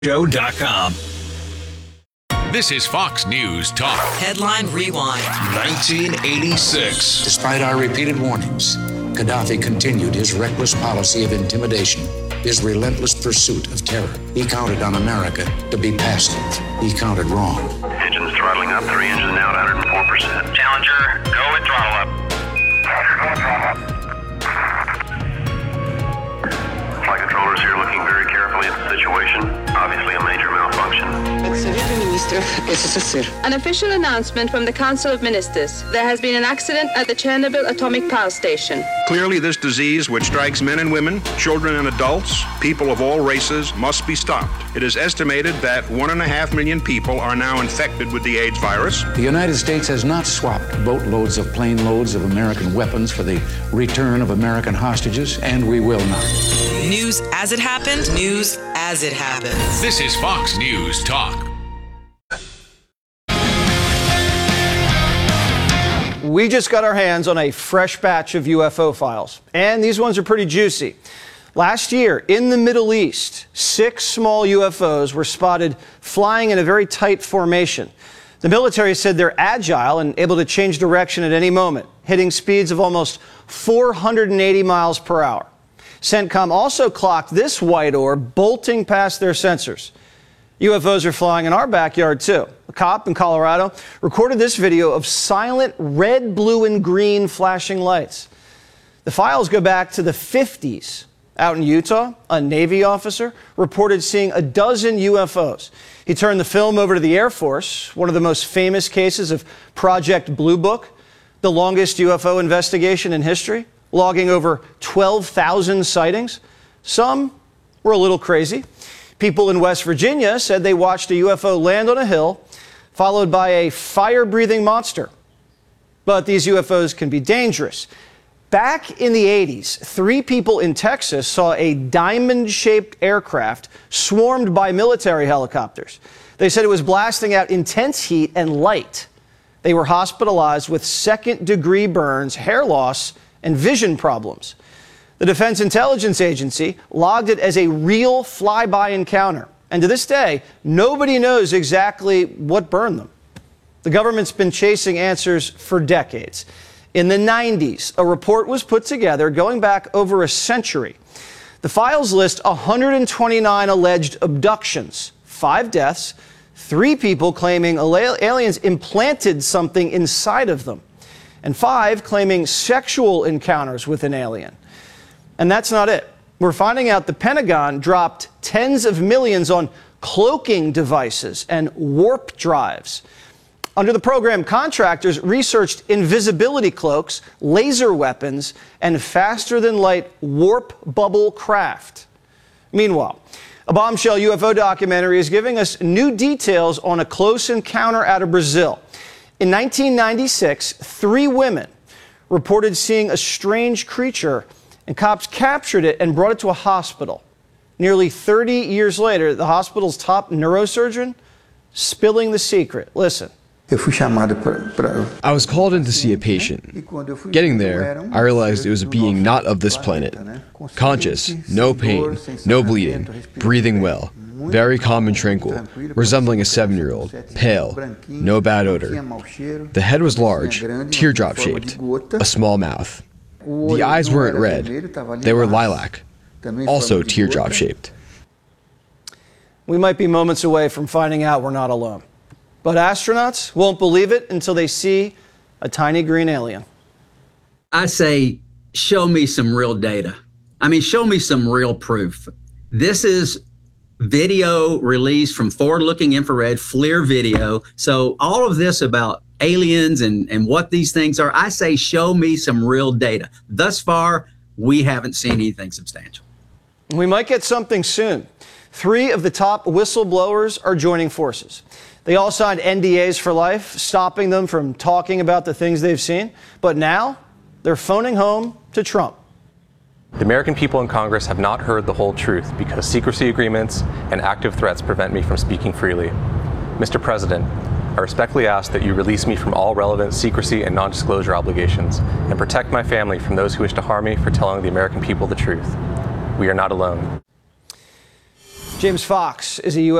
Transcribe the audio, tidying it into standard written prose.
Show.com. This is Fox News Talk. Headline Rewind. 1986. Despite our repeated warnings, Gaddafi continued his reckless policy of intimidation, his relentless pursuit of terror. He counted on America to be passive. He counted wrong. Engines throttling up, 3 engines out, 104%. Challenger, go with throttle up. Roger, go with throttle up. Flight controllers here looking very carefully at the situation. Obviously a major malfunction. An official announcement from the Council of Ministers. There has been an accident at the Chernobyl Atomic Power Station. Clearly, this disease, which strikes men and women, children and adults, people of all races, must be stopped. It is estimated that 1.5 million people are now infected with the AIDS virus. The United States has not swapped boatloads of plane loads of American weapons for the return of American hostages, and we will not. News as it happened, news as it happens. This is Fox News Talk. We just got our hands on a fresh batch of UFO files, and these ones are pretty juicy. Last year, in the Middle East, 6 small UFOs were spotted flying in a very tight formation. The military said they're agile and able to change direction at any moment, hitting speeds of almost 480 miles per hour. CENTCOM also clocked this white orb bolting past their sensors. UFOs are flying in our backyard, too. A cop in Colorado recorded this video of silent red, blue, and green flashing lights. The files go back to the 50s. Out in Utah, a Navy officer reported seeing a dozen UFOs. He turned the film over to the Air Force, one of the most famous cases of Project Blue Book, the longest UFO investigation in history, logging over 12,000 sightings. Some were a little crazy. People in West Virginia said they watched a UFO land on a hill, followed by a fire-breathing monster. But these UFOs can be dangerous. Back in the 80s, 3 people in Texas saw a diamond-shaped aircraft swarmed by military helicopters. They said it was blasting out intense heat and light. They were hospitalized with second-degree burns, hair loss, and vision problems. The Defense Intelligence Agency logged it as a real flyby encounter. And to this day, nobody knows exactly what burned them. The government's been chasing answers for decades. In the 90s, a report was put together going back over a century. The files list 129 alleged abductions, 5 deaths, 3 people claiming aliens implanted something inside of them, and 5 claiming sexual encounters with an alien. And that's not it. We're finding out the Pentagon dropped tens of millions on cloaking devices and warp drives. Under the program, contractors researched invisibility cloaks, laser weapons, and faster-than-light warp bubble craft. Meanwhile, a bombshell UFO documentary is giving us new details on a close encounter out of Brazil. In 1996, 3 women reported seeing a strange creature, and cops captured it and brought it to a hospital. Nearly 30 years later, the hospital's top neurosurgeon spilling the secret. Listen. I was called in to see a patient. Getting there, I realized it was a being not of this planet. Conscious, no pain, no bleeding, breathing well, very calm and tranquil, resembling a 7-year-old, pale, no bad odor. The head was large, teardrop-shaped, a small mouth. The eyes weren't red, they were lilac, also teardrop-shaped. We might be moments away from finding out we're not alone. But astronauts won't believe it until they see a tiny green alien. I say, show me some real data. I mean, show me some real proof. This is video released from forward-looking infrared, FLIR video. So all of this about aliens and what these things are, I say, show me some real data. Thus far, we haven't seen anything substantial. We might get something soon. 3 of the top whistleblowers are joining forces. They all signed NDAs for life, stopping them from talking about the things they've seen. But now, they're phoning home to Trump. The American people in Congress have not heard the whole truth because secrecy agreements and active threats prevent me from speaking freely. Mr. President, I respectfully ask that you release me from all relevant secrecy and non-disclosure obligations and protect my family from those who wish to harm me for telling the American people the truth. We are not alone. James Fox is a